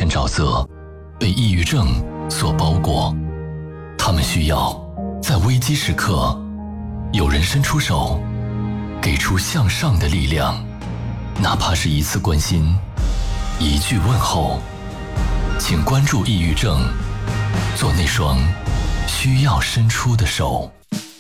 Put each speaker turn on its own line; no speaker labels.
天沼泽被抑郁症所包裹，他们需要在危机时刻有人伸出手，给出向上的力量，哪怕是一次关心，一句问候。请关注抑郁症，做那双需要伸出的手。